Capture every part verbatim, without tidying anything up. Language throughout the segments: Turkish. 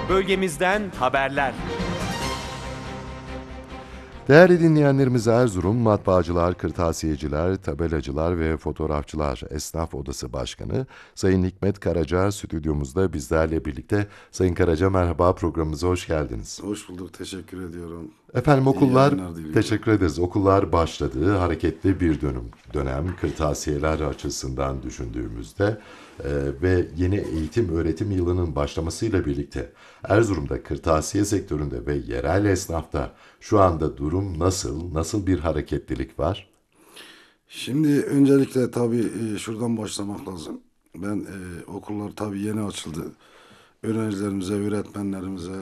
Bölgemizden haberler. Değerli dinleyenlerimiz, Erzurum Matbaacılar, Kırtasiyeciler, Tabelacılar ve Fotoğrafçılar Esnaf Odası Başkanı Sayın Hikmet Karaca stüdyomuzda bizlerle birlikte. Sayın Karaca, merhaba, programımıza hoş geldiniz. Hoş bulduk, teşekkür ediyorum. Efendim, okullar, İyi teşekkür ederiz. Okullar başladı, hareketli bir dönüm, dönem kırtasiyeler açısından düşündüğümüzde e, ve yeni eğitim öğretim yılının başlamasıyla birlikte Erzurum'da kırtasiye sektöründe ve yerel esnafta şu anda durum nasıl, nasıl bir hareketlilik var? Şimdi öncelikle tabii e, şuradan başlamak lazım. Ben e, okullar tabii yeni açıldı. Öğrencilerimize, öğretmenlerimize,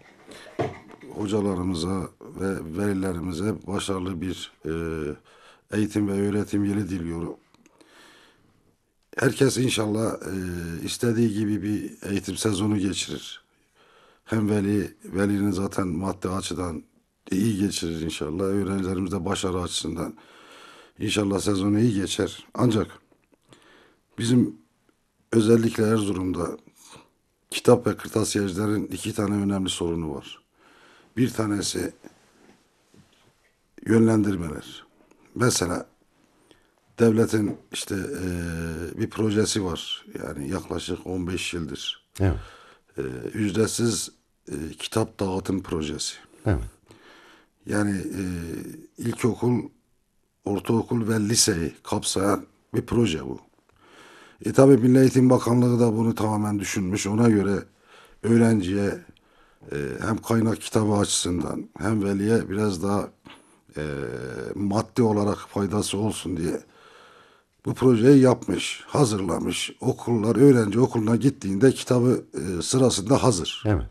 hocalarımıza ve velilerimize başarılı bir e, eğitim ve öğretim yılı diliyorum. Herkes inşallah e, istediği gibi bir eğitim sezonu geçirir. Hem veli, velinin zaten maddi açıdan iyi geçirir inşallah. Öğrencilerimiz de başarı açısından İnşallah sezonu iyi geçer. Ancak bizim özellikle Erzurum'da kitap ve kırtasiyecilerin iki tane önemli sorunu var. Bir tanesi yönlendirmeler. Mesela devletin işte eee, bir projesi var. Yani yaklaşık on beş yıldır. Evet. Eee, ücretsiz eee, kitap dağıtım projesi. Evet. Yani eee, ilkokul, ortaokul ve liseyi kapsayan bir proje bu. E tabi Milli Eğitim Bakanlığı da bunu tamamen düşünmüş. Ona göre öğrenciye e, hem kaynak kitabı açısından hem veliye biraz daha e, maddi olarak faydası olsun diye bu projeyi yapmış, hazırlamış. Okullar, öğrenci okuluna gittiğinde kitabı e, sırasında hazır. Evet.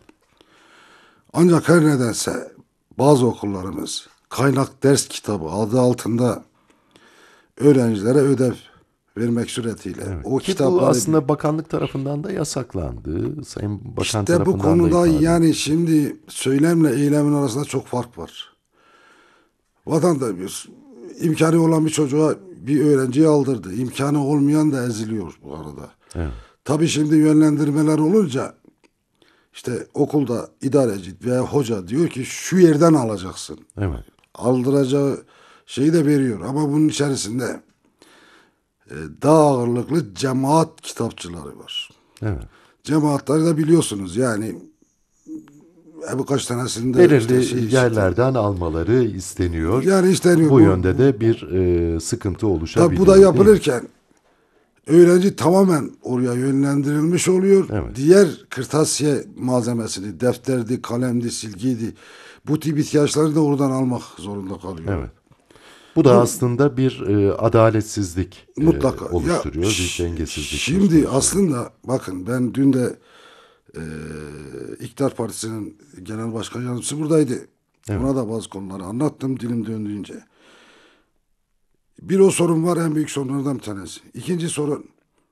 Ancak her nedense bazı okullarımız kaynak ders kitabı adı altında öğrencilere ödev vermek suretiyle Evet. o Ki bu kitapları aslında bakanlık tarafından da yasaklandı. Sayın Bakan İşte bu tarafından da konuda ifade yani edildi. şimdi söylemle eylemin arasında çok fark var. Vatandaş imkanı olan bir çocuğa bir öğrenciyi aldırdı. İmkanı olmayan da eziliyor bu arada. Evet. Tabii şimdi yönlendirmeler olunca işte okulda idareci veya hoca diyor ki şu yerden alacaksın. Evet. Aldıracağı şeyi de veriyor ama bunun içerisinde e, daha ağırlıklı cemaat kitapçıları var. Evet. Cemaatleri de biliyorsunuz yani e, birkaç tanesinde işte şey Belirli işte yerlerden almaları isteniyor. yani isteniyor. Bu Bu, yönde de bir e, sıkıntı tabi bu da oluşabiliyor, değil mi? yapılırken öğrenci tamamen oraya yönlendirilmiş oluyor. Evet. Diğer kırtasiye malzemesini, defterdi, kalemdi, silgiydi. Bu tip ihtiyaçları da oradan almak zorunda kalıyor. Evet. Bu da Bu aslında bir e, adaletsizlik e, mutlaka. Ya oluşturuyor, bir ş- dengesizlik söz şimdi konusu. aslında bakın ben dün de e, İktidar Partisi'nin genel başkan yardımcısı buradaydı. Evet. Ona da bazı konuları anlattım dilim döndüğünce. Bir o sorun var, en büyük sorunlardan bir tanesi. İkinci sorun,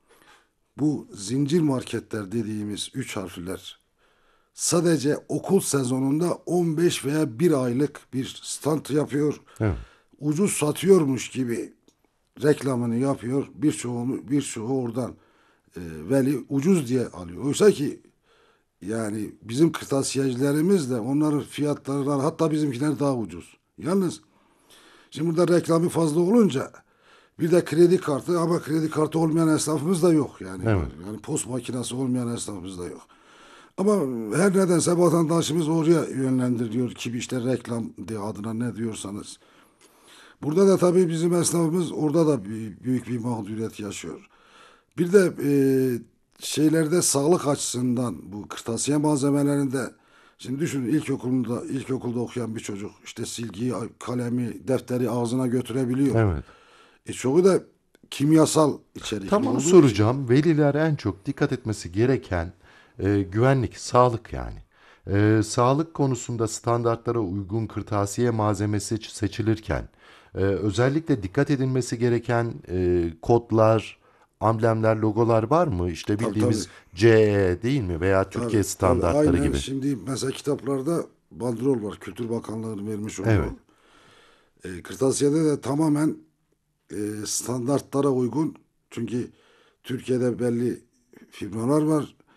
bu zincir marketler dediğimiz üç harfler sadece okul sezonunda on beş veya bir aylık bir stand yapıyor. Evet. Ucuz satıyormuş gibi reklamını yapıyor. Birçoğu birçoğu oradan e, veli ucuz diye alıyor. Oysa ki yani bizim kırtasiyecilerimiz de onların fiyatlarından hatta bizimkiler daha ucuz. Yalnız şimdi burada reklamı fazla olunca bir de kredi kartı, ama kredi kartı olmayan esnafımız da yok yani. Evet. Yani post makinesi olmayan esnafımız da yok. Ama her nedense vatandaşımız oraya yönlendiriyor ki işte reklam diye adına ne diyorsanız. Burada da tabii bizim esnafımız orada da bir, büyük bir mağduriyet yaşıyor. Bir de e, şeylerde sağlık açısından bu kırtasiye malzemelerinde şimdi düşünün, ilkokulda ilkokulda okuyan bir çocuk işte silgiyi, kalemi, defteri ağzına götürebiliyor. Evet. E çoğu da kimyasal içerikli Tam onu olduğu için. soracağım. Veliler en çok dikkat etmesi gereken e, güvenlik, sağlık yani. E, sağlık konusunda standartlara uygun kırtasiye malzemesi seçilirken e, özellikle dikkat edilmesi gereken e, kodlar, amblemler, logolar var mı? İşte Tabii tabii. bildiğimiz C E değil mi? Veya Türkiye Tabii tabii standartları aynen. gibi. Şimdi mesela kitaplarda bandrol var. Kültür Bakanlığı'nın vermiş Evet. olduğu. E, kırtasiyede de tamamen e, standartlara uygun. Çünkü Türkiye'de belli firmalar var.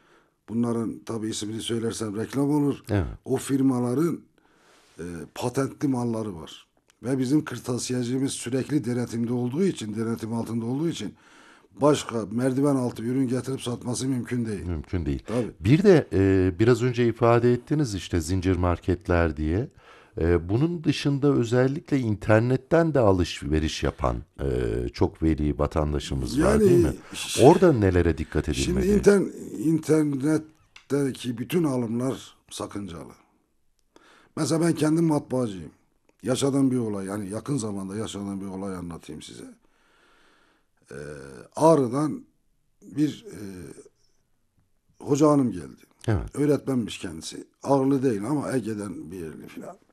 bunların tabii ismini söylersem reklam olur. Evet. O firmaların e, patentli malları var. Ve bizim kırtasiyecimiz sürekli denetimde olduğu için, denetim altında olduğu için başka merdiven altı ürün getirip satması mümkün değil. Mümkün değil. Tabii. Bir de e, biraz önce ifade ettiniz işte zincir marketler diye. E, bunun dışında özellikle internetten de alışveriş yapan e, çok veli vatandaşımız var Yani değil mi? ş- Orada nelere dikkat Şimdi edilmeli? inter, internetteki bütün alımlar sakıncalı. Mesela ben kendim matbaacıyım. Yaşadığım bir olay, yani yakın zamanda yaşadığım bir olay anlatayım size. Ee, Ağrı'dan bir e, hoca hanım geldi. Evet. Öğretmenmiş kendisi. Ağrılı değil ama Ege'den bir yerli falan.